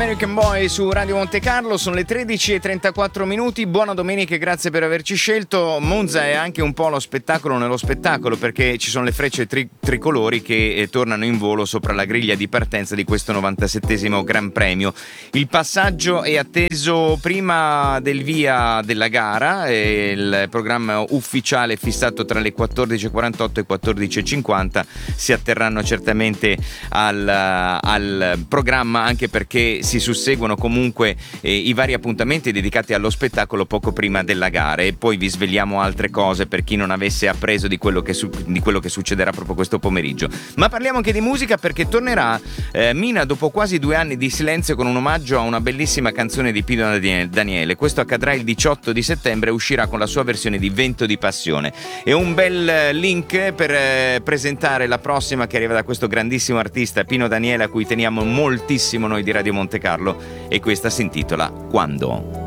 American Boy su Radio Monte Carlo, sono le 13:34 minuti. Buona domenica e grazie per averci scelto. Monza è anche un po' lo spettacolo nello spettacolo, perché ci sono le frecce tricolori che tornano in volo sopra la griglia di partenza di questo 97esimo Gran Premio. Il passaggio è atteso prima del via della gara, il programma ufficiale è fissato tra le 14:48 e 14:50. Si atterranno certamente al programma, anche perché si susseguono comunque i vari appuntamenti dedicati allo spettacolo poco prima della gara, e poi vi sveliamo altre cose per chi non avesse appreso di quello che succederà proprio questo pomeriggio. Ma parliamo anche di musica, perché tornerà Mina dopo quasi 2 anni di silenzio con un omaggio a una bellissima canzone di Pino Daniele. Questo accadrà il 18 di settembre, uscirà con la sua versione di Vento di Passione. È un bel link per presentare la prossima, che arriva da questo grandissimo artista Pino Daniele, a cui teniamo moltissimo noi di Radio Monte Carlo, e questa si intitola Quando.